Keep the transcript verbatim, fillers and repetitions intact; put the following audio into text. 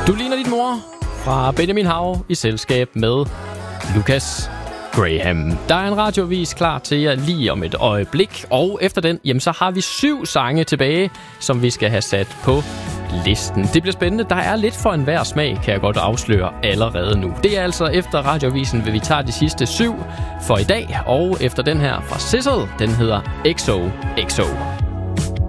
Du ligner dit mor fra Benjamin Hav i selskab med Lucas Graham. Der er en radiovis klar til jer lige om et øjeblik, og efter den, jamen, så har vi syv sange tilbage, som vi skal have sat på listen. Det bliver spændende. Der er lidt for enhver smag, kan jeg godt afsløre allerede nu. Det er altså efter radiovisen, vil vi tage de sidste syv for i dag, og efter den her fra Sizzle, den hedder X O X O.